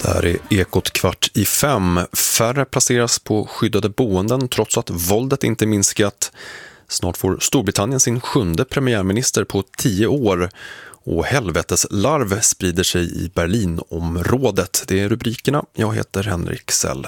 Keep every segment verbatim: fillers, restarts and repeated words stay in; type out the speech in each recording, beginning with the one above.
Det här är Ekot kvart i fem. Färre placeras på skyddade boenden trots att våldet inte minskat. Snart får Storbritannien sin sjunde premiärminister på tio år. Och helveteslarv sprider sig i Berlinområdet. Det är rubrikerna. Jag heter Henrik Sell.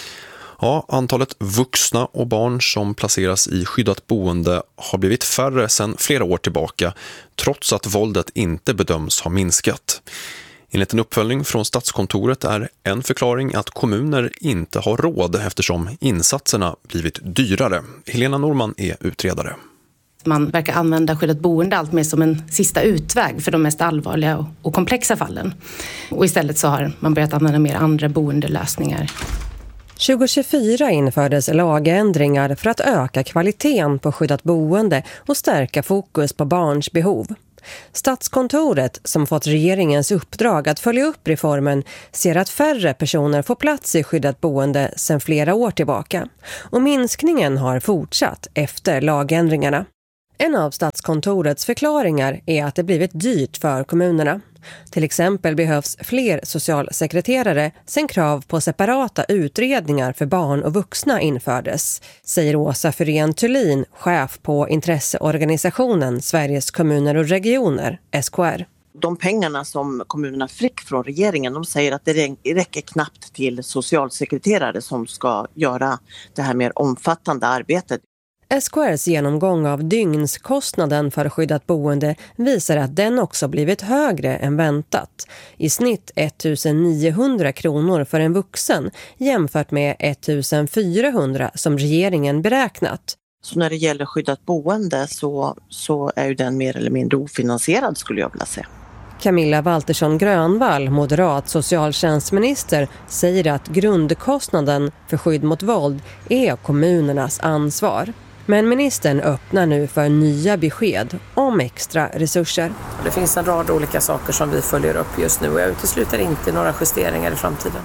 Ja, antalet vuxna och barn som placeras i skyddat boende har blivit färre sedan flera år tillbaka, trots att våldet inte bedöms ha minskat. Enligt en uppföljning från Statskontoret är en förklaring att kommuner inte har råd eftersom insatserna blivit dyrare. Helena Norman är utredare. Man verkar använda skyddat boende allt mer som en sista utväg för de mest allvarliga och komplexa fallen. Och istället så har man börjat använda mer andra boendelösningar. tjugo tjugofyra infördes lagändringar för att öka kvaliteten på skyddat boende och stärka fokus på barns behov. Statskontoret, som fått regeringens uppdrag att följa upp reformen, ser att färre personer får plats i skyddat boende sedan flera år tillbaka. Och minskningen har fortsatt efter lagändringarna. En av Statskontorets förklaringar är att det blivit dyrt för kommunerna. Till exempel behövs fler socialsekreterare sen krav på separata utredningar för barn och vuxna infördes, säger Åsa Fyrén Thulin, chef på intresseorganisationen Sveriges kommuner och regioner, S K R. De pengarna som kommunerna fick från regeringen, de säger att det räcker knappt till socialsekreterare som ska göra det här mer omfattande arbetet. S K R:s genomgång av dygnskostnaden för skyddat boende visar att den också blivit högre än väntat. I snitt ettusenniohundra kronor för en vuxen jämfört med ettusenfyrahundra som regeringen beräknat. Så när det gäller skyddat boende så, så är ju den mer eller mindre ofinansierad, skulle jag vilja säga. Camilla Waltersson Grönvall, moderat socialtjänstminister, säger att grundkostnaden för skydd mot våld är kommunernas ansvar. Men ministern öppnar nu för nya besked om extra resurser. Det finns en rad olika saker som vi följer upp just nu och jag utesluter inte några justeringar i framtiden.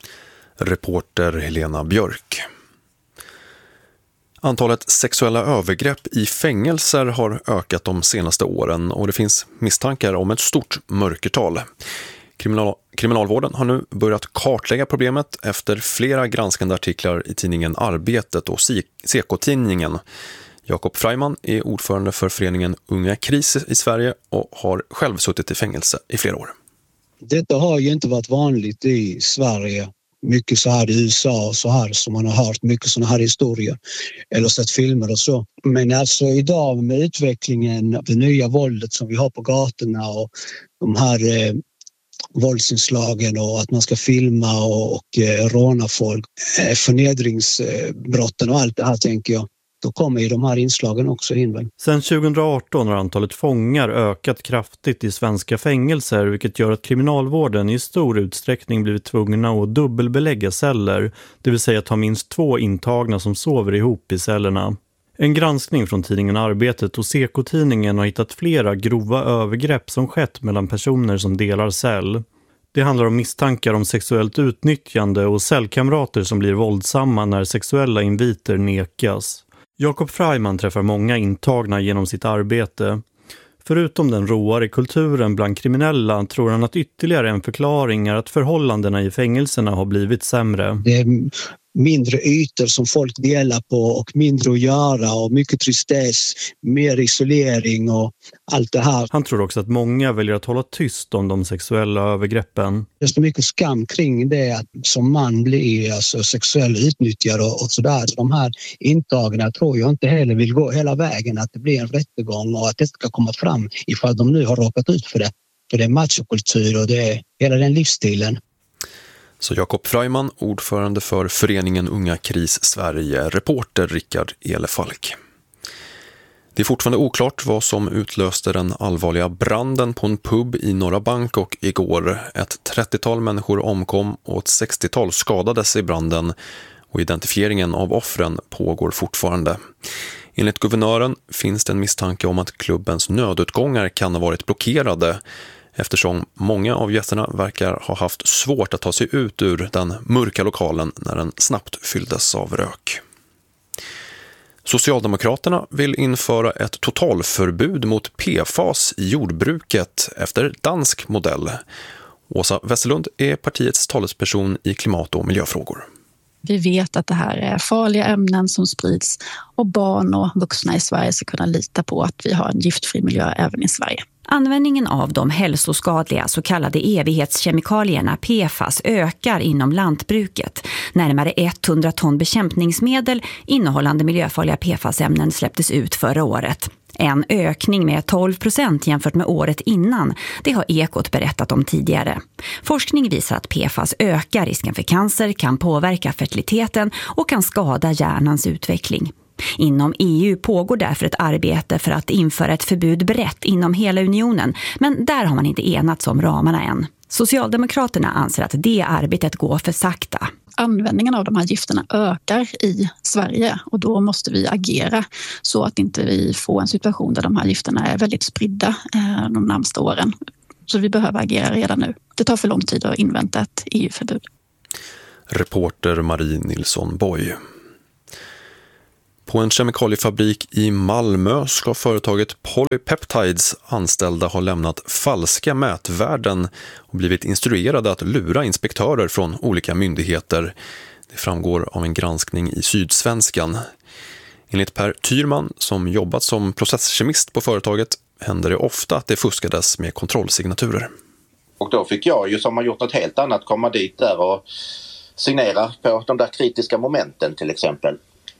Reporter Helena Björk. Antalet sexuella övergrepp i fängelser har ökat de senaste åren och det finns misstankar om ett stort mörkertal. Kriminal- Kriminalvården har nu börjat kartlägga problemet efter flera granskande artiklar i tidningen Arbetet och Seko-tidningen. Jakob Freiman är ordförande för föreningen Unga Kris i Sverige och har själv suttit i fängelse i flera år. Detta har ju inte varit vanligt i Sverige. Mycket så här i U S A och så här som man har hört mycket sådana här historier eller sett filmer och så. Men alltså idag med utvecklingen, det nya våldet som vi har på gatorna och de här eh, våldsinslagen och att man ska filma och, och eh, råna folk, eh, förnedringsbrotten och allt det här tänker jag. Då kommer ju de här inslagen också in. Sen tjugohundraarton har antalet fångar ökat kraftigt i svenska fängelser, vilket gör att kriminalvården i stor utsträckning blivit tvungna att dubbelbelägga celler, det vill säga ta minst två intagna som sover ihop i cellerna. En granskning från tidningen Arbetet och Seko-tidningen har hittat flera grova övergrepp som skett mellan personer som delar cell. Det handlar om misstankar om sexuellt utnyttjande och cellkamrater som blir våldsamma när sexuella inviter nekas. Jakob Freiman träffar många intagna genom sitt arbete. Förutom den råare kulturen bland kriminella tror han att ytterligare en förklaring är att förhållandena i fängelserna har blivit sämre. Det är mindre ytor som folk delar på och mindre att göra och mycket tristess, mer isolering och allt det här. Han tror också att många väljer att hålla tyst om de sexuella övergreppen. Det är så mycket skam kring det att som man blir alltså, sexuellt utnyttjad och, och sådär. Så de här intagna tror jag inte heller vill gå hela vägen att det blir en rättegång och att det ska komma fram ifall de nu har råkat ut för det. För det är machokultur och det är hela den livsstilen. Så Jakob Freiman, ordförande för föreningen Unga Kris Sverige, reporter Rickard Elefalk. Det är fortfarande oklart vad som utlöste den allvarliga branden på en pub i norra Bangkok igår. Ett trettiotal människor omkom och ett sextiotal skadades i branden och identifieringen av offren pågår fortfarande. Enligt guvernören finns det en misstanke om att klubbens nödutgångar kan ha varit blockerade eftersom många av gästerna verkar ha haft svårt att ta sig ut ur den mörka lokalen när den snabbt fylldes av rök. Socialdemokraterna vill införa ett totalförbud mot P F A S i jordbruket efter dansk modell. Åsa Westerlund är partiets talesperson i klimat- och miljöfrågor. Vi vet att det här är farliga ämnen som sprids och barn och vuxna i Sverige ska kunna lita på att vi har en giftfri miljö även i Sverige. Användningen av de hälsoskadliga så kallade evighetskemikalierna P F A S ökar inom lantbruket. Närmare hundra ton bekämpningsmedel innehållande miljöfarliga P F A S-ämnen släpptes ut förra året. En ökning med tolv procent jämfört med året innan, det har Ekot berättat om tidigare. Forskning visar att P F A S ökar risken för cancer, kan påverka fertiliteten och kan skada hjärnans utveckling. Inom E U pågår därför ett arbete för att införa ett förbud brett inom hela unionen, men där har man inte enats om ramarna än. Socialdemokraterna anser att det arbetet går för sakta. Användningen av de här gifterna ökar i Sverige och då måste vi agera så att inte vi får en situation där de här gifterna är väldigt spridda eh, de närmaste åren. Så vi behöver agera redan nu. Det tar för lång tid att invänta ett E U-förbud. Reporter Marie Nilsson Boy. På en kemikaliefabrik i Malmö ska företaget Polypeptides anställda ha lämnat falska mätvärden och blivit instruerade att lura inspektörer från olika myndigheter. Det framgår av en granskning i Sydsvenskan. Enligt Per Tyrman, som jobbat som processkemist på företaget, händer det ofta att det fuskades med kontrollsignaturer. Och då fick jag ju, som har gjort något helt annat, komma dit där och signera på de där kritiska momenten till exempel.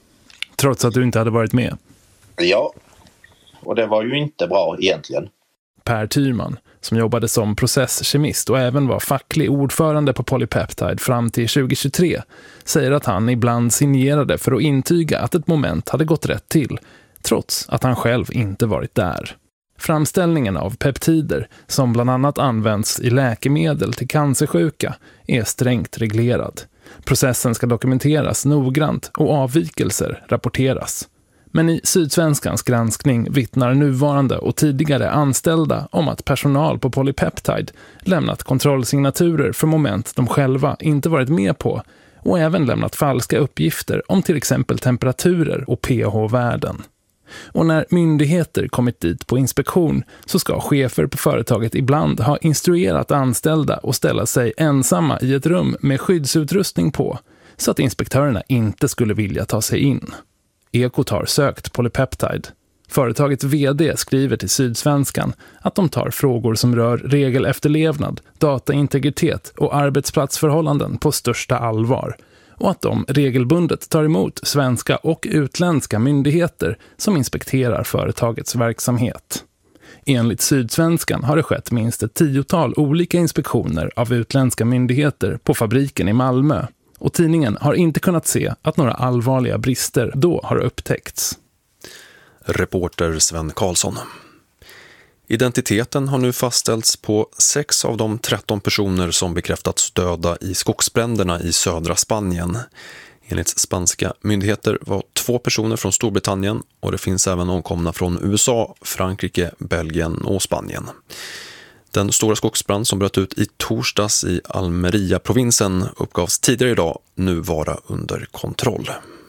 Trots att du inte hade varit med? Ja, och det var ju inte bra egentligen. Per Tyrman, som jobbade som processkemist och även var facklig ordförande på Polypeptide fram till tjugo tjugotre, säger att han ibland signerade för att intyga att ett moment hade gått rätt till, trots att han själv inte varit där. Framställningen av peptider, som bland annat används i läkemedel till cancersjuka, är strängt reglerad. Processen ska dokumenteras noggrant och avvikelser rapporteras. Men i Sydsvenskans granskning vittnar nuvarande och tidigare anställda om att personal på Polypeptide lämnat kontrollsignaturer för moment de själva inte varit med på och även lämnat falska uppgifter om till exempel temperaturer och pH-värden. Och när myndigheter kommit dit på inspektion så ska chefer på företaget ibland ha instruerat anställda att ställa sig ensamma i ett rum med skyddsutrustning på så att inspektörerna inte skulle vilja ta sig in. Ekot har sökt Polypeptide. Företagets vd skriver till Sydsvenskan att de tar frågor som rör regelefterlevnad, dataintegritet och arbetsplatsförhållanden på största allvar och att de regelbundet tar emot svenska och utländska myndigheter som inspekterar företagets verksamhet. Enligt Sydsvenskan har det skett minst ett tiotal olika inspektioner av utländska myndigheter på fabriken i Malmö och tidningen har inte kunnat se att några allvarliga brister då har upptäckts. Reporter Sven Karlsson. Identiteten har nu fastställts på sex av de tretton personer som bekräftats döda i skogsbränderna i södra Spanien. Enligt spanska myndigheter var två personer från Storbritannien och det finns även omkomna från U S A, Frankrike, Belgien och Spanien. Den stora skogsbrand som bröt ut i torsdags i Almeria-provinsen uppgavs tidigare idag nu vara under kontroll.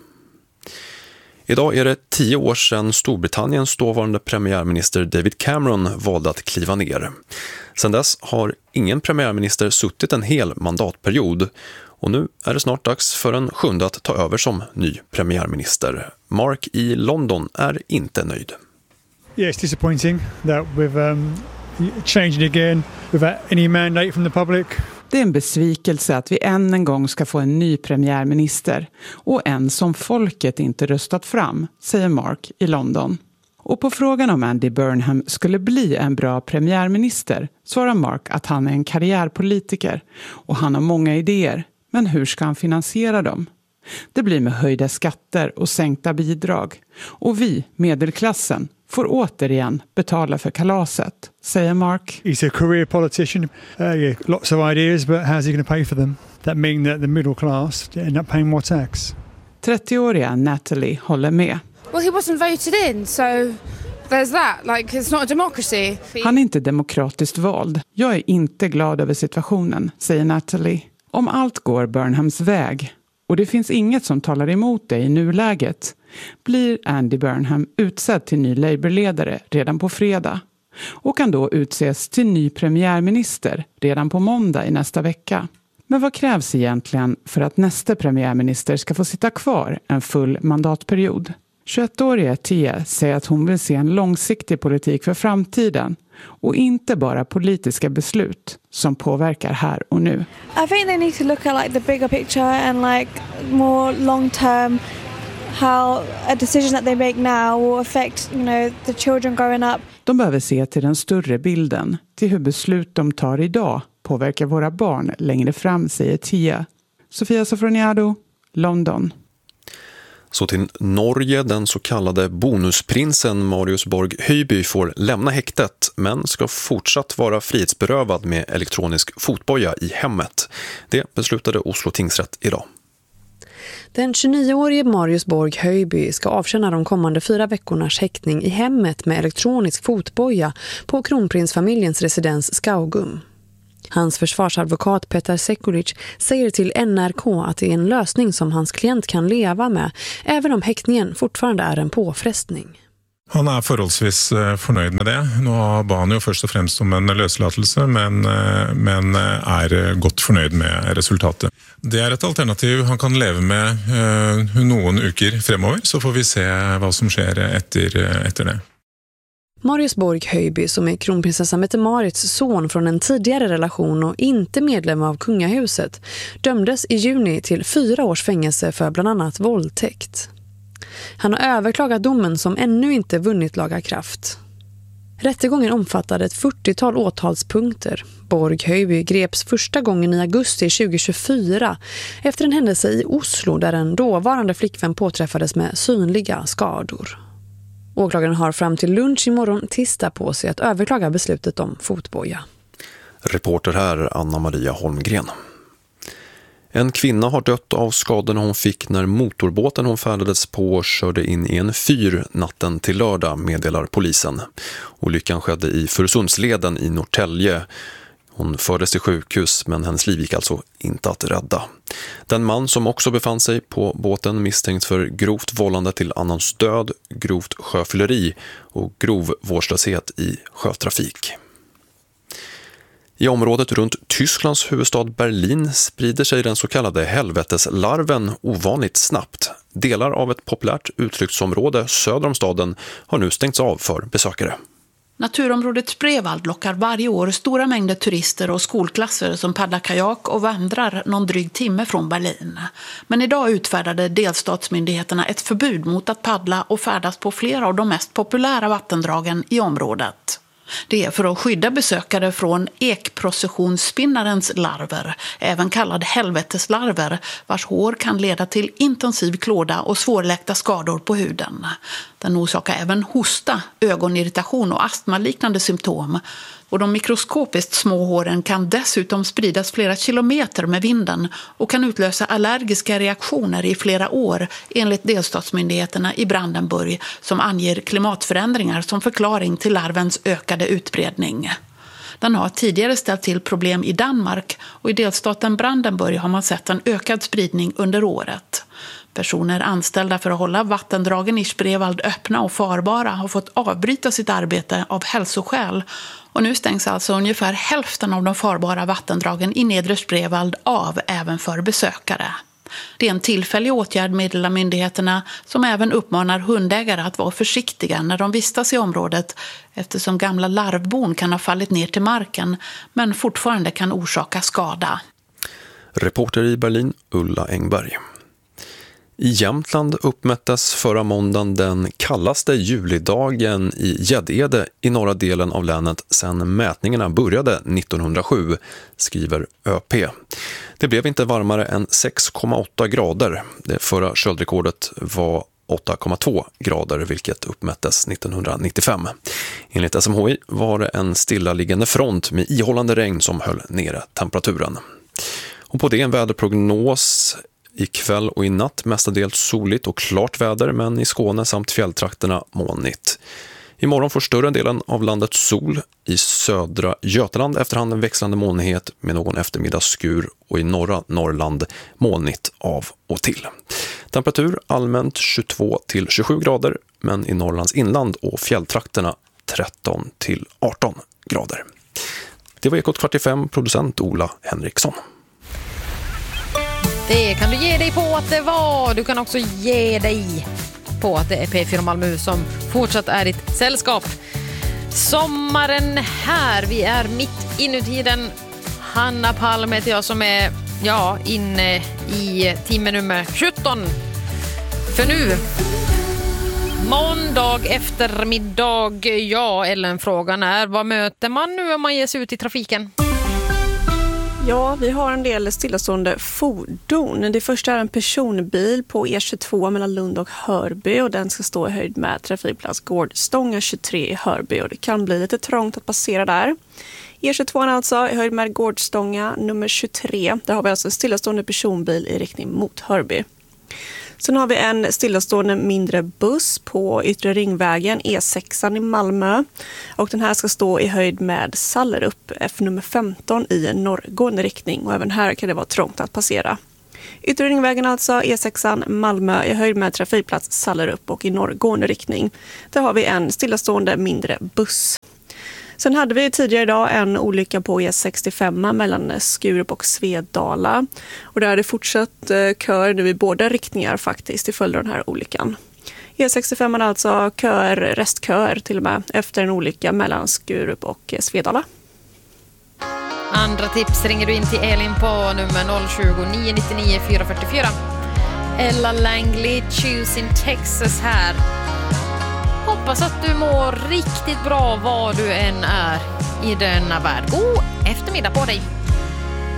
Idag är det tio år sedan Storbritanniens dåvarande premiärminister David Cameron valde att kliva ner. Sedan dess har ingen premiärminister suttit en hel mandatperiod och nu är det snart dags för en sjunde att ta över som ny premiärminister. Mark i London är inte nöjd. Yeah, it's disappointing that we've um, changed it again without any mandate from the public. Det är en besvikelse att vi än en gång ska få en ny premiärminister och en som folket inte röstat fram, säger Mark i London. Och på frågan om Andy Burnham skulle bli en bra premiärminister svarar Mark att han är en karriärpolitiker och han har många idéer, men hur ska han finansiera dem? Det blir med höjda skatter och sänkta bidrag och vi, medelklassen, får återigen betala för kalaset, säger Mark. He's a career politician. Uh, yeah, lots of ideas, but how's he going to pay for them? That means that the middle class end up paying more tax. trettioåriga Natalie håller med. Well, he wasn't voted in, so there's that. Like, it's not a democracy. Han är inte demokratiskt vald. Jag är inte glad över situationen, säger Natalie. Om allt går Burnhams väg, och det finns inget som talar emot det i nuläget, blir Andy Burnham utsedd till ny Labour-ledare redan på fredag. och kan då utses till ny premiärminister redan på måndag i nästa vecka. Men vad krävs egentligen för att nästa premiärminister ska få sitta kvar en full mandatperiod? tjugoettåriga Tia säger att hon vill se en långsiktig politik för framtiden och inte bara politiska beslut som påverkar här och nu. I think they need to look at like the bigger picture and like more long term, how a decision that they make now will affect, you know, the children growing up. De behöver se till den större bilden, till hur beslut de tar idag påverkar våra barn längre fram, säger Tia. Sofia Sofroniado, London. Så till Norge, den så kallade bonusprinsen Marius Borg Høiby får lämna häktet men ska fortsatt vara frihetsberövad med elektronisk fotboja i hemmet. Det beslutade Oslo tingsrätt idag. Den tjugonioårige Marius Borg Høiby ska avtjäna de kommande fyra veckornas häktning i hemmet med elektronisk fotboja på kronprinsfamiljens residens Skaugum. Hans försvarsadvokat Petar Sekulic säger till N R K att det är en lösning som hans klient kan leva med, även om häktningen fortfarande är en påfrestning. Han är förhållsvis förnöjd med det. Nu ba han ju först och främst om en löslatelse, men, men är gott förnöjd med resultatet. Det är ett alternativ han kan leva med eh, någon uker fremover, så får vi se vad som sker efter, efter det. Marius Borg Høiby, som är kronprinsessa Mette-Marits son från en tidigare relation och inte medlem av kungahuset, dömdes i juni till fyra års fängelse för bland annat våldtäkt. Han har överklagat domen som ännu inte vunnit laga kraft. Rättegången omfattade ett fyrtiotal åtalspunkter. Borg Høiby greps första gången i augusti tjugohundratjugofyra efter en händelse i Oslo där en dåvarande flickvän påträffades med synliga skador. Åklagaren har fram till lunch imorgon tisdag på sig att överklaga beslutet om fotboja. Reporter här Anna-Maria Holmgren. En kvinna har dött av skadorna hon fick när motorbåten hon färdades på körde in i en fyr natten till lördag, meddelar polisen. Olyckan skedde i Fursundsleden i Norrtälje. Hon fördes till sjukhus men hennes liv gick alltså inte att rädda. Den man som också befann sig på båten misstänkt för grovt vållande till annans död, grovt sjöfylleri och grov vårdslöshet i sjötrafik. I området runt Tysklands huvudstad Berlin sprider sig den så kallade helveteslarven ovanligt snabbt. Delar av ett populärt utflyktsområde söder om staden har nu stängts av för besökare. Naturområdet Spreewald lockar varje år stora mängder turister och skolklasser som paddlar kajak och vandrar någon dryg timme från Berlin. Men idag utfärdade delstatsmyndigheterna ett förbud mot att paddla och färdas på flera av de mest populära vattendragen i området. Det är för att skydda besökare från ekprocessionsspinnarens larver, även kallad helveteslarver, vars hår kan leda till intensiv klåda och svårläkta skador på huden. Den orsakar även hosta, ögonirritation och astmaliknande symptom. Och de mikroskopiskt små håren kan dessutom spridas flera kilometer med vinden och kan utlösa allergiska reaktioner i flera år enligt delstatsmyndigheterna i Brandenburg som anger klimatförändringar som förklaring till larvens ökade utbredning. Den har tidigare ställt till problem i Danmark och i delstaten Brandenburg har man sett en ökad spridning under året. Personer anställda för att hålla vattendragen i Spreewald öppna och farbara har fått avbryta sitt arbete av hälsoskäl. Och nu stängs alltså ungefär hälften av de farbara vattendragen i nedre Spreewald av även för besökare. Det är en tillfällig åtgärd, meddelar myndigheterna, som även uppmanar hundägare att vara försiktiga när de vistas i området eftersom gamla larvbon kan ha fallit ner till marken men fortfarande kan orsaka skada. Reporter i Berlin, Ulla Engberg. I Jämtland uppmättes förra måndagen den kallaste julidagen i Gäddede i norra delen av länet sedan mätningarna började nittonhundrasju, skriver Ö P. Det blev inte varmare än sex komma åtta grader. Det förra köldrekordet var åtta komma två grader, vilket uppmättes nittonhundranittiofem. Enligt S M H I var det en stillaliggande front med ihållande regn som höll nere temperaturen. Och på det en väderprognos. I kväll och i natt mestadels soligt och klart väder, men i Skåne samt fjälltrakterna molnigt. Imorgon får större delen av landet sol, i södra Götaland efterhand en växlande molnighet med någon eftermiddagsskur och i norra Norrland molnigt av och till. Temperatur allmänt tjugotvå till tjugosju grader, men i Norrlands inland och fjälltrakterna tretton till arton grader. Det var Ekot kvart i fem, producent Ola Henriksson. Det kan du ge dig på att det var. Du kan också ge dig på att det är P fyra Malmö som fortsatt är ditt sällskap. Sommaren här, vi är mitt inuti den. Hanna Palm heter jag som är ja, inne i timme nummer sjutton. För nu, måndag eftermiddag, ja Ellen, frågan är vad möter man nu om man ger sig ut i trafiken? Ja, vi har en del stillastående fordon. Det första är en personbil på E tjugotvå mellan Lund och Hörby och den ska stå i höjd med trafikplats Gårdstånga tjugotre i Hörby och det kan bli lite trångt att passera där. E tjugotvå alltså i höjd med Gårdstånga nummer tjugotre. Där har vi alltså en stillastående personbil i riktning mot Hörby. Sen har vi en stillastående mindre buss på Yttre Ringvägen E sex i Malmö. Och den här ska stå i höjd med Sallerup F nummer femton i norrgående riktning. Och även här kan det vara trångt att passera. Yttre Ringvägen alltså E sex Malmö i höjd med trafikplats Sallerup och i norrgående riktning. Där har vi en stillastående mindre buss. Sen hade vi tidigare idag en olycka på E sextiofem mellan Skurup och Svedala. Och där är det fortsatt kör nu i båda riktningar faktiskt till följd av den här olyckan. E sextiofem är alltså kör, restkör till och med efter en olycka mellan Skurup och Svedala. Andra tips ringer du in till Elin på nummer noll tjugo, nio nittionio, fyra fyrtiofyra. Ella Langley, Choosing Texas här. Hoppas att du mår riktigt bra var du än är i denna värld. God eftermiddag på dig!